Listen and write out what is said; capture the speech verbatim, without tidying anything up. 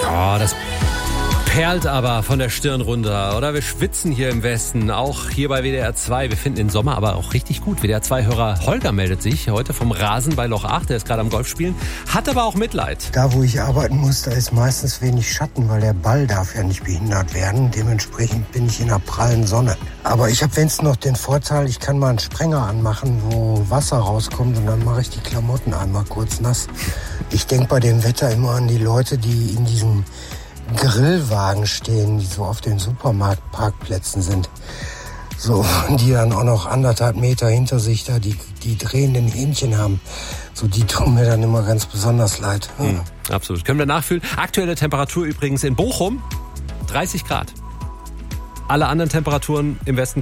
Oh, das perlt aber von der Stirn runter, oder? Wir schwitzen hier im Westen, auch hier bei W D R zwei. Wir finden den Sommer aber auch richtig gut. W D R zwei-Hörer Holger meldet sich heute vom Rasen bei Loch acht. Der ist gerade am Golf spielen, hat aber auch Mitleid. Da, wo ich arbeiten muss, da ist meistens wenig Schatten, weil der Ball darf ja nicht behindert werden. Dementsprechend bin ich in der prallen Sonne. Aber ich habe wenigstens noch den Vorteil, ich kann mal einen Sprenger anmachen, wo Wasser rauskommt und dann mache ich die Klamotten einmal kurz nass. Ich denke bei dem Wetter immer an die Leute, die in diesen Grillwagen stehen, die so auf den Supermarktparkplätzen sind. So, die dann auch noch anderthalb Meter hinter sich da die, die drehenden Hähnchen haben. So, die tun mir dann immer ganz besonders leid. Mhm, absolut. Können wir nachfühlen. Aktuelle Temperatur übrigens in Bochum dreißig Grad. Alle anderen Temperaturen im Westen